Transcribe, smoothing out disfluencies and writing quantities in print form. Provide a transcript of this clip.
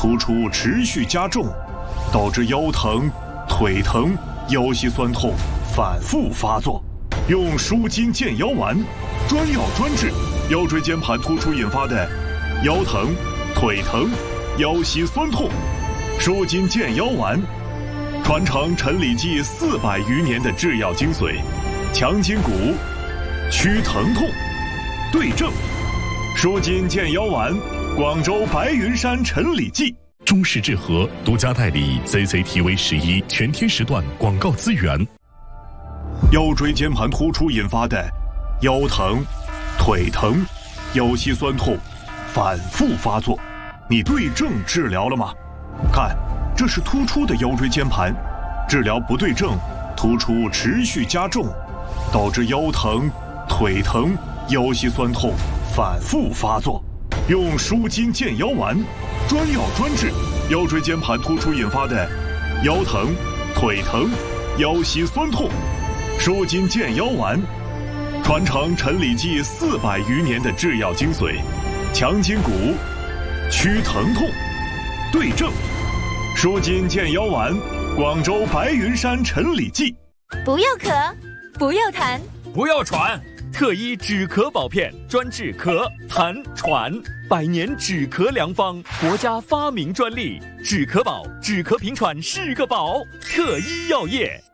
突出持续加重，导致腰疼、腿疼、腰膝酸痛反复发作。用舒筋健腰丸，专药专治腰椎间盘突出引发的腰疼、腿疼、腰膝酸痛。舒筋健腰丸，传承陈李济400余年的制药精髓，强筋骨，祛疼痛，对症。舒筋健腰丸，广州白云山陈李济。 中式治和独家代理 CCTV11全天时段广告资源。 腰椎间盘突出引发的腰疼、腿疼、腰膝酸痛反复发作，你对症治疗了吗？看，这是突出的腰椎间盘，治疗不对症，突出持续加重，导致腰疼、腿疼、腰膝酸痛反复发作。用舒筋健腰丸，专药专治腰椎间盘突出引发的腰疼、腿疼、腰膝酸痛。舒筋健腰丸，传承陈李济400余年的制药精髓，强筋骨，祛疼痛，对症。舒筋健腰丸，广州白云山陈李济。 不要咳，不要痰， 不要喘，特医止咳保片，专治咳、痰、喘，100年止咳良方，国家发明专利，止咳宝，止咳平喘是个宝，特医药业。